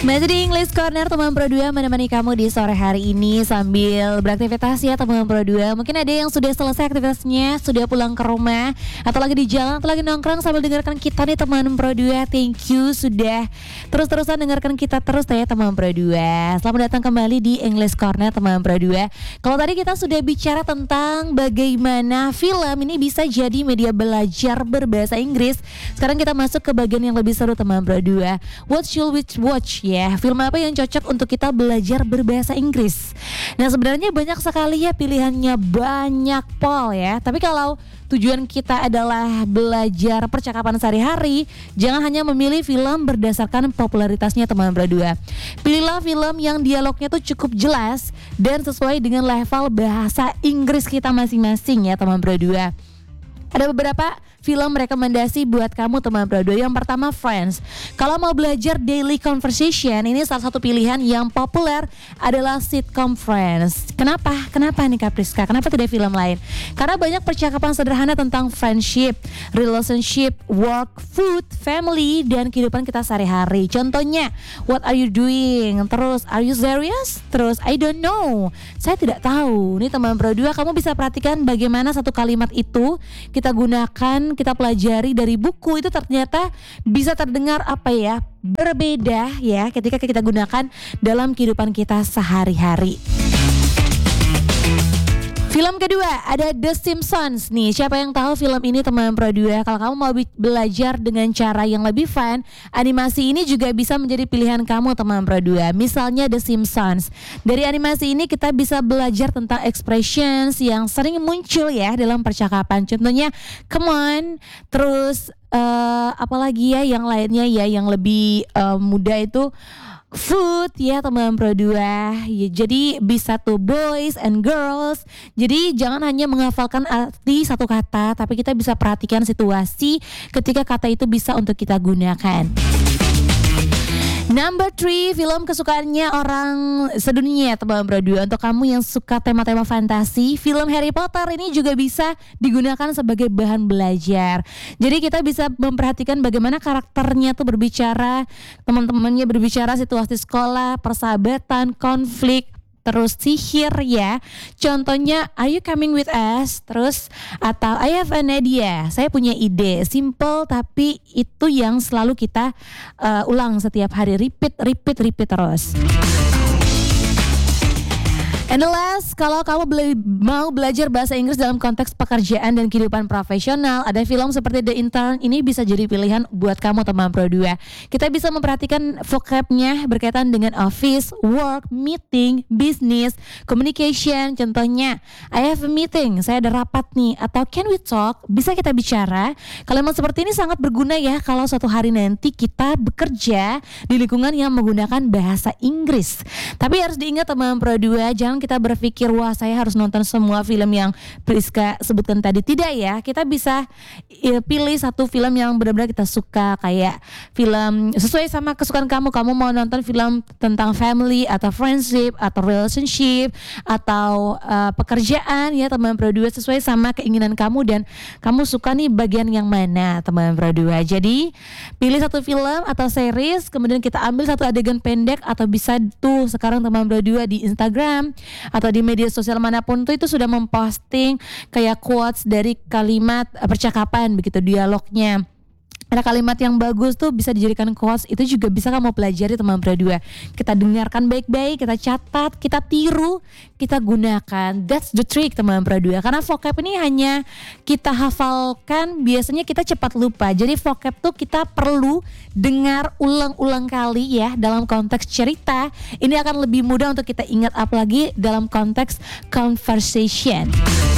Masih di English Corner, teman Pro 2 menemani kamu di sore hari ini sambil beraktivitas ya teman Pro 2. Mungkin ada yang sudah selesai aktivitasnya, sudah pulang ke rumah, atau lagi di jalan, atau lagi nongkrong sambil dengarkan kita nih teman Pro 2. Thank you sudah terus-terusan dengarkan kita terus ya teman Pro 2. Selamat datang kembali di English Corner teman Pro 2. Kalau tadi kita sudah bicara tentang bagaimana film ini bisa jadi media belajar berbahasa Inggris. Sekarang kita masuk ke bagian yang lebih seru teman Pro 2. What should we watch? Ya, film apa yang cocok untuk kita belajar berbahasa Inggris? Nah, sebenarnya banyak sekali ya pilihannya, banyak Paul ya. Tapi kalau tujuan kita adalah belajar percakapan sehari-hari, jangan hanya memilih film berdasarkan popularitasnya teman berdua. Pilihlah film yang dialognya tuh cukup jelas dan sesuai dengan level bahasa Inggris kita masing-masing ya teman berdua. Ada beberapa film rekomendasi buat kamu teman Pro 2. Yang pertama Friends. Kalau mau belajar daily conversation, ini salah satu pilihan yang populer adalah sitcom Friends. Kenapa? Kenapa nih Kak Priska? Kenapa tidak film lain? Karena banyak percakapan sederhana tentang friendship, relationship, work, food, family, dan kehidupan kita sehari-hari. Contohnya, what are you doing? Terus, are you serious? Terus, I don't know. Saya tidak tahu. Nih teman Pro 2, kamu bisa perhatikan bagaimana satu kalimat itu kita gunakan, kita pelajari dari buku itu ternyata bisa terdengar berbeda ya ketika kita gunakan dalam kehidupan kita sehari-hari. Film kedua ada The Simpsons nih. Siapa yang tahu film ini teman Pro 2? Kalau kamu mau belajar dengan cara yang lebih fun, animasi ini juga bisa menjadi pilihan kamu teman Pro 2. Misalnya The Simpsons. Dari animasi ini kita bisa belajar tentang expressions yang sering muncul ya dalam percakapan. Contohnya come on, terus apalagi ya yang lainnya ya yang lebih mudah itu food ya teman Pro 2 ya, jadi bisa tuh boys and girls. Jadi jangan hanya menghafalkan arti satu kata, tapi kita bisa perhatikan situasi ketika kata itu bisa untuk kita gunakan. Number 3, film kesukaannya orang sedunia teman Pro 2. Untuk kamu yang suka tema-tema fantasi, film Harry Potter ini juga bisa digunakan sebagai bahan belajar. Jadi kita bisa memperhatikan bagaimana karakternya tuh berbicara, teman-temannya berbicara, situasi sekolah, persahabatan, konflik, terus sihir ya. Contohnya, are you coming with us? Terus atau I have an idea. Saya punya ide. Simple tapi itu yang selalu kita ulang setiap hari. Repeat terus. And the last, kalau kamu mau belajar bahasa Inggris dalam konteks pekerjaan dan kehidupan profesional, ada film seperti The Intern, ini bisa jadi pilihan buat kamu teman Pro 2. Kita bisa memperhatikan vocabnya berkaitan dengan office, work, meeting, business, communication. Contohnya, I have a meeting, saya ada rapat nih, atau can we talk, bisa kita bicara. Kalimat seperti ini sangat berguna ya kalau suatu hari nanti kita bekerja di lingkungan yang menggunakan bahasa Inggris. Tapi harus diingat teman Pro 2, jangan kita berpikir wah saya harus nonton semua film yang Priska sebutkan tadi. Tidak ya, kita bisa pilih satu film yang benar-benar kita suka, kayak film sesuai sama kesukaan kamu. Kamu mau nonton film tentang family atau friendship atau relationship atau pekerjaan ya teman Pro 2, sesuai sama keinginan kamu dan kamu suka nih bagian yang mana teman Pro 2. Jadi pilih satu film atau series, kemudian kita ambil satu adegan pendek, atau bisa tuh sekarang teman Pro 2 di Instagram atau di media sosial manapun tuh itu sudah memposting kayak quotes dari kalimat percakapan begitu, dialognya. Ada kalimat yang bagus tuh bisa dijadikan quotes, itu juga bisa kamu pelajari teman Pro 2. Kita dengarkan baik-baik, kita catat, kita tiru, kita gunakan. That's the trick teman Pro 2. Karena vocab ini hanya kita hafalkan, biasanya kita cepat lupa. Jadi vocab tuh kita perlu dengar ulang-ulang kali ya dalam konteks cerita. Ini akan lebih mudah untuk kita ingat, apalagi dalam konteks conversation.